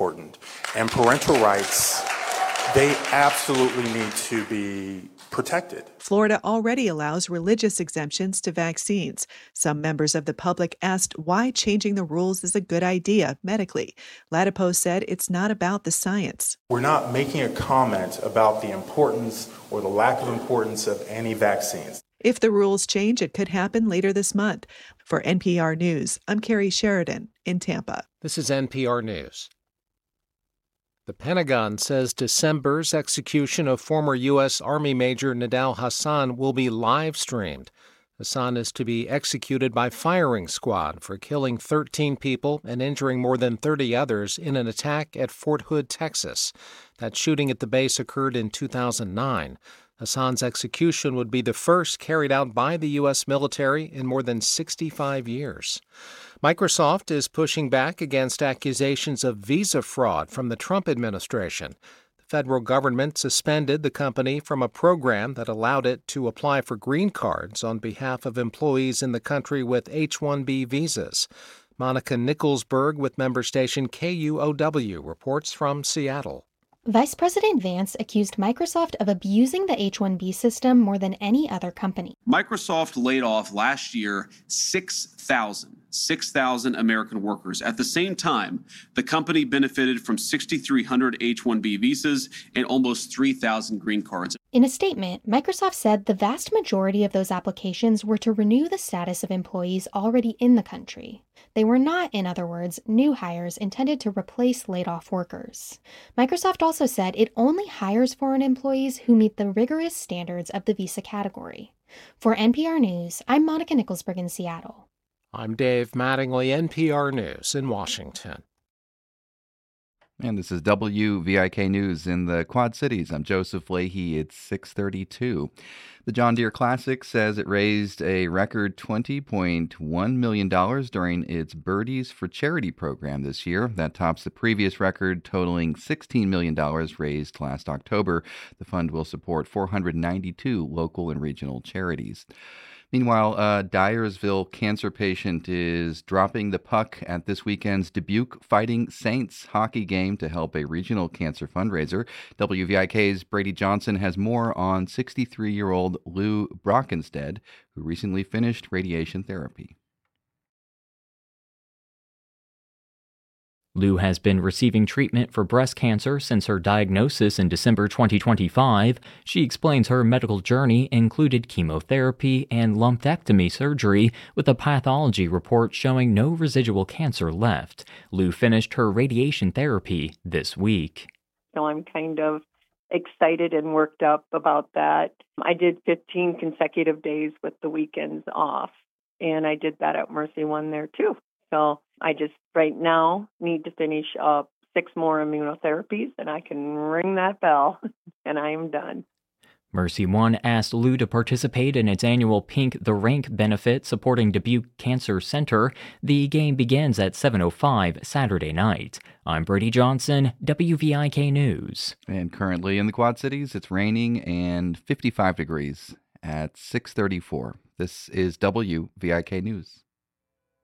important. And parental rights, they absolutely need to be protected. Florida already allows religious exemptions to vaccines. Some members of the public asked why changing the rules is a good idea medically. Ladapo said it's not about the science. We're not making a comment about the importance or the lack of importance of any vaccines. If the rules change, it could happen later this month. For NPR News, I'm Carrie Sheridan in Tampa. This is NPR News. The Pentagon says December's execution of former U.S. Army Major Nidal Hasan will be live-streamed. Hasan is to be executed by firing squad for killing 13 people and injuring more than 30 others in an attack at Fort Hood, Texas. That shooting at the base occurred in 2009. Hasan's execution would be the first carried out by the U.S. military in more than 65 years. Microsoft is pushing back against accusations of visa fraud from the Trump administration. The federal government suspended the company from a program that allowed it to apply for green cards on behalf of employees in the country with H-1B visas. Monica Nicholsberg with member station KUOW reports from Seattle. Vice President Vance accused Microsoft of abusing the H-1B system more than any other company. Microsoft laid off last year 6,000 American workers. At the same time, the company benefited from 6,300 H-1B visas and almost 3,000 green cards. In a statement, Microsoft said the vast majority of those applications were to renew the status of employees already in the country. They were not, in other words, new hires intended to replace laid-off workers. Microsoft also said it only hires foreign employees who meet the rigorous standards of the visa category. For NPR News, I'm Monica Nicholsberg in Seattle. I'm Dave Mattingly, NPR News in Washington. And this is WVIK News in the Quad Cities. I'm Joseph Leahy. It's 6:32. The John Deere Classic says it raised a record $20.1 million during its Birdies for Charity program this year. That tops the previous record, totaling $16 million raised last October. The fund will support 492 local and regional charities. Meanwhile, a Dyersville cancer patient is dropping the puck at this weekend's Dubuque Fighting Saints hockey game to help a regional cancer fundraiser. WVIK's Brady Johnson has more on 63-year-old Lou Brockenstead, who recently finished radiation therapy. Lou has been receiving treatment for breast cancer since her diagnosis in December 2025. She explains her medical journey included chemotherapy and lumpectomy surgery, with a pathology report showing no residual cancer left. Lou finished her radiation therapy this week. So I'm kind of excited and worked up about that. I did 15 consecutive days with the weekends off, and I did that at Mercy One there too. So I just right now need to finish up 6 more immunotherapies, and I can ring that bell, and I am done. Mercy One asked Lou to participate in its annual Pink the Rank benefit supporting Dubuque Cancer Center. The game begins at 7:05 Saturday night. I'm Brady Johnson, WVIK News. And currently in the Quad Cities, it's raining and 55 degrees at 6:34. This is WVIK News.